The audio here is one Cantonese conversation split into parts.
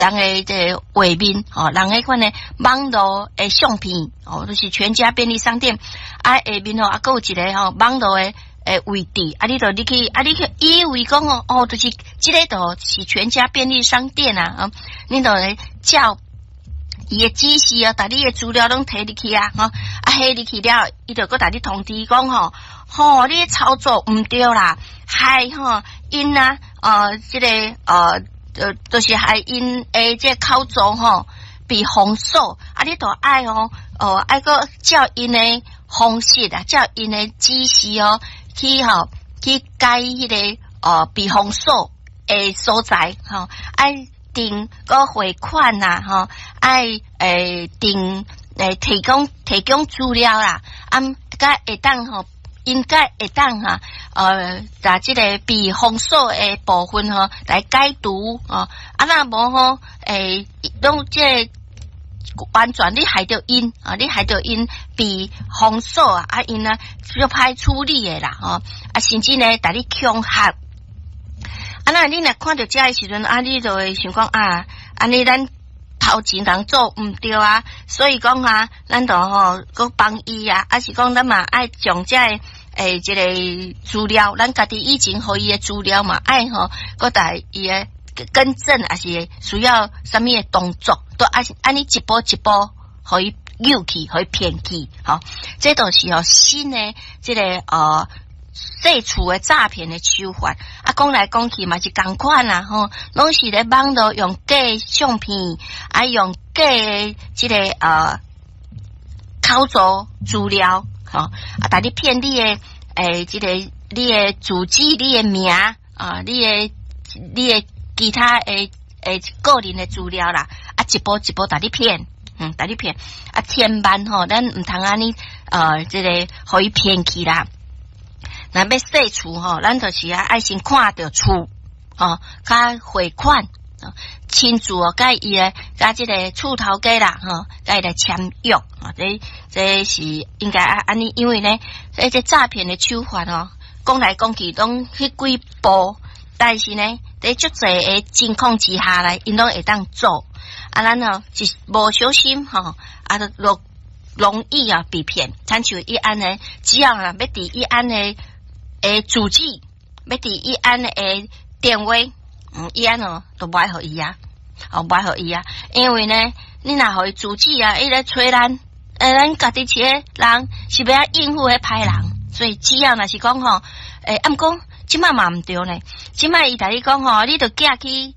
人诶这画面哦，人迄款诶网络诶相片哦，就是全家便利商店啊下面哦，啊还有一个吼网络诶位置啊，你去以为讲哦，就是这个就是全家便利商店啊，你就来叫伊诶指示啊，把你诶资料拢摕入去啊，啊下入去了，伊就搁甲你通知讲你操作毋对啦，害因啊这个就是害因诶这考组被封锁啊，你都爱爱个照因诶方式啊，照因诶指示去改迄个被封锁诶所在爱定个汇款呐爱定提供资料啦，甲会当应该会当把这个被封锁诶部分来解读若无拢这完全你害着因你害着因被封锁因就歹处理诶啦甚至呢带你恐吓那你若看到这诶时阵你就会想讲安尼咱头前人做毋对所以讲咱就搁帮伊是讲咱嘛爱将这这个资料，咱家己以前互伊诶资料嘛爱搁带伊诶更正，还是需要什么诶动作，都安尼一步一步互伊诱去，互伊骗去，这都是新诶这个细处诶诈骗诶手法讲来讲去嘛是同款拢是咧网络用假相片用假诶这个考作资料带你骗你诶这个你诶主机你诶名你诶其他诶个人诶资料啦一步一步带你骗带你骗千万咱毋通安尼这个互伊骗去啦。若要洗厝咱就是爱先看到厝甲汇款亲自甲伊甲这个厝头家啦甲伊来签约这是应该安尼，因为呢这诈骗的手法讲来讲去拢迄几步，但是呢在足侪的情况之下来因拢会当做咱一无小心就容易被骗。亲像伊安呢，只要要伫伊安的主机，要伫伊安的电话伊安都不爱互伊不爱互伊因为呢你若互伊主机伊来催咱咱家己一个人是要应付迄歹人，所以只要若是讲毋过即摆嘛毋对呢，即摆伊甲你讲你就寄去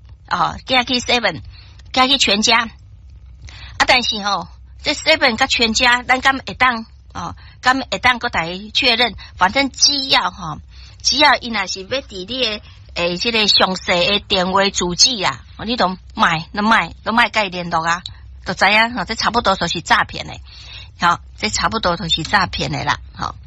7， 寄去全家但是这 7 甲全家咱敢会当敢会当搁带确认，反正只要伊若是要伫你的这个详细的电话主机你都卖甲伊联络就知影这差不多都是诈骗的这差不多都是诈骗的啦